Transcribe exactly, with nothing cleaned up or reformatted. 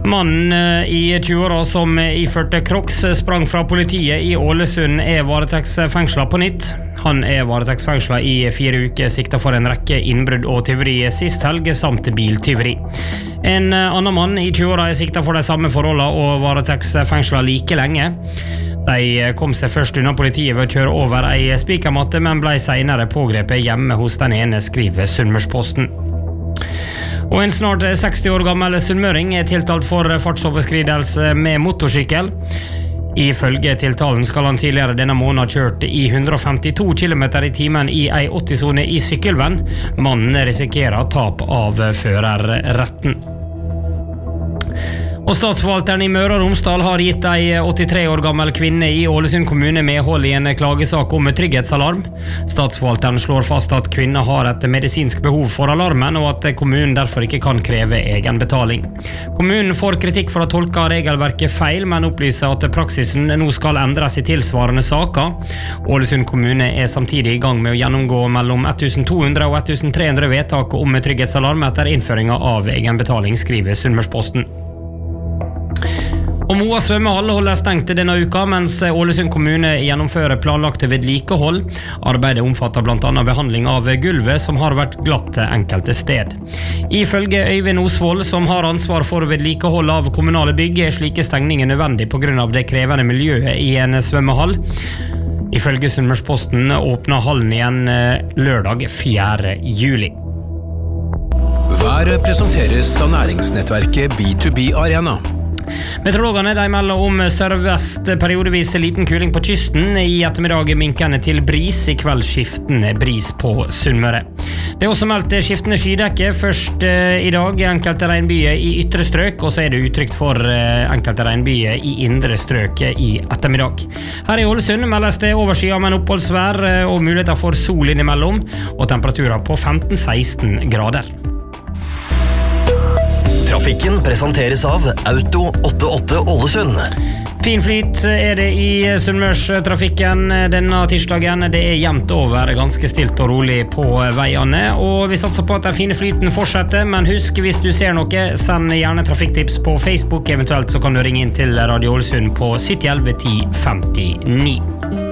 Mannen i tjue-åra som iførte Crocs sprang fra politiet i Ålesund er varetektsfengslet på nytt. Han er varetektsfengslet i fire uker, siktet for en rekke innbrudd og tyveri sist helg samt biltyveri. En annen mann i tjue-åra er siktet for de samme forholdene og varetektsfengslet like lenge. De kom seg først unna politiet ved å kjøre over ei spikermatte, men ble senere pågrepet hjemme hos den ene, skriver Sunnmørsposten. Og en snart seksti år gammel sunnmøring er tiltalt for fartsoverskridelse med motorsykkel. Ifølge tiltalen skal han tidligere denne måneden ha kjørt i hundre og femtito kilometer i timen i ei åtti-sone i sykkelvenn. Mannen risikerer tap av førerretten. Og statsforvalteren i Møre og Romsdal har gitt ei åttitre år gammel kvinne i Ålesund kommune medhold i en klagesak om trygghetsalarm. Statsforvalteren slår fast at kvinner har et medisinsk behov for alarmen, og at kommunen derfor ikke kan kreve egenbetaling. Kommunen får kritikk for å tolke regelverket feil, men opplyser at praksisen nå skal endres i tilsvarende saker. Ålesund kommune er samtidig i gang med å gjennomgå mellom to hundre og tre hundre vedtak om trygghetsalarm etter innføringen av egenbetaling, skriver Sunnmørsposten. Og Moa svømmehall holder stengt denne uka, mens Ålesund kommune gjennomfører planlagte vedlikehold. Arbeidet omfatter blant annet behandling av gulvet, som har vært glatt enkelte sted. Ifølge Øyvind Osvold, som har ansvar for vedlikehold av kommunale bygg, er slike stengninger nødvendig på grunn av det krevende miljøet i en svømmehall. Ifølge Sunnmørsposten åpner hallen igjen lørdag fjerde juli. Været presenteres av næringsnettverket B to B Arena. Meteorologene de melder om sørvest periodevis liten kuling på kysten. I ettermiddag minkende til bris, i kveld skiftende bris på Sunnmøre. Det er også meldt skiftende skydekke. Først eh, i dag enkelte regnbyer i ytre strøk, og så er det utrygt for eh, enkelte regnbyer i indre strøk i ettermiddag. Her i Ålesund meldes det overskyet med en oppholdsvær eh, og muligheter for sol innimellom, og temperaturer på femten til seksten grader. Trafikken presenteres av Auto åttiåtte Ålesund. Fin flyt er det i Sunnmørstrafikken denne tirsdagen. Det er jevnt over ganske stilt og rolig på veiene, og vi satser på at den fine flyten fortsetter. Men husk, hvis du ser noe, send gjerne trafikktips på Facebook. Eventuelt så kan du ringe inn til Radio Ålesund på sytti elleve ti femtini.